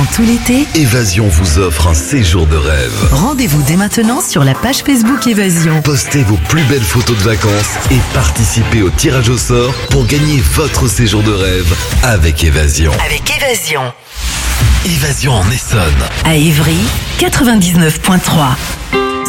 Pendant tout l'été, Évasion vous offre un séjour de rêve. rendez-vous dès maintenant sur la page Facebook Évasion. Postez vos plus belles photos de vacances et participez au tirage au sort pour gagner votre séjour de rêve avec Évasion. Avec Évasion. Évasion en Essonne. À Évry, 99.3.